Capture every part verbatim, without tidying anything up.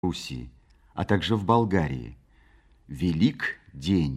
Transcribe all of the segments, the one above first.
Руси, а также в Болгарии. Велик день.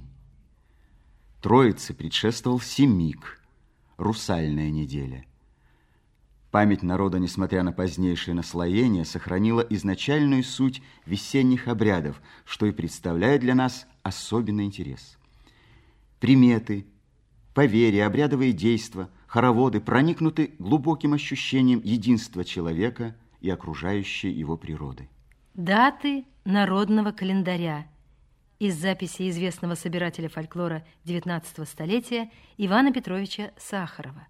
Троице предшествовал Семик, русальная неделя. Память народа, несмотря на позднейшее наслоение, сохранила изначальную суть весенних обрядов, что и представляет для нас особенный интерес. Приметы, поверья, обрядовые действа, хороводы проникнуты глубоким ощущением единства человека и окружающей его природы. Даты народного календаря из записи известного собирателя фольклора девятнадцатого столетия Ивана Петровича Сахарова.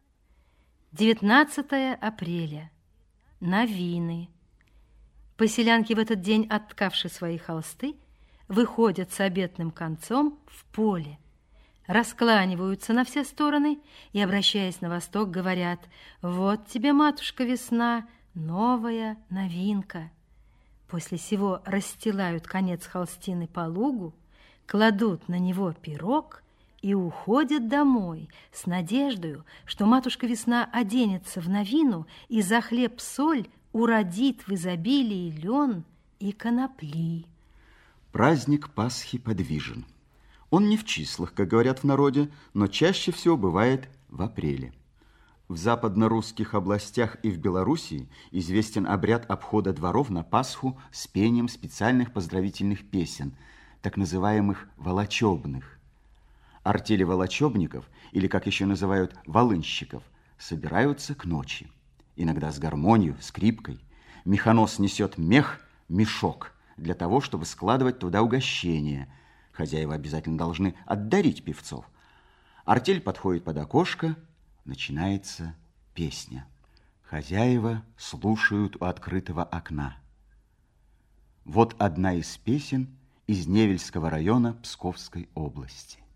девятнадцатое апреля. Новины. Поселянки в этот день, отткавши свои холсты, выходят с обетным концом в поле, раскланиваются на все стороны и, обращаясь на восток, говорят: «Вот тебе, матушка, весна, новая новинка». После сего расстилают конец холстины по лугу, кладут на него пирог и уходят домой с надеждою, что матушка-весна оденется в новину и за хлеб-соль уродит в изобилии лен и конопли. Праздник Пасхи подвижен. Он не в числах, как говорят в народе, но чаще всего бывает в апреле. В западно-русских областях и в Белоруссии известен обряд обхода дворов на Пасху с пением специальных поздравительных песен, так называемых волочебных. Артели волочебников, или, как еще называют, волынщиков, собираются к ночи. Иногда с гармонью, скрипкой. Механос несет мех, мешок, для того, чтобы складывать туда угощения. Хозяева обязательно должны отдарить певцов. Артель подходит под окошко, начинается песня. Хозяева слушают у открытого окна. Вот одна из песен из Невельского района Псковской области.